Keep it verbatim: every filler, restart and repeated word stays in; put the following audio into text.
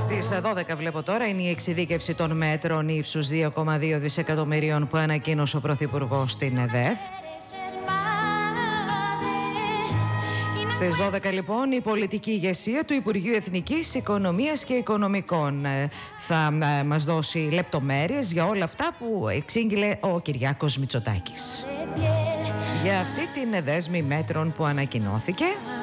Στις δώδεκα βλέπω τώρα είναι η εξειδίκευση των μέτρων ύψους δύο κόμμα δύο δισεκατομμυρίων που ανακοίνωσε ο Πρωθυπουργός στην ΕΔΕΘ. Στις δώδεκα λοιπόν η πολιτική ηγεσία του Υπουργείου Εθνικής Οικονομίας και Οικονομικών θα μας δώσει λεπτομέρειες για όλα αυτά που εξήγηλε ο Κυριάκος Μητσοτάκης. Για αυτή την δέσμη μέτρων που ανακοινώθηκε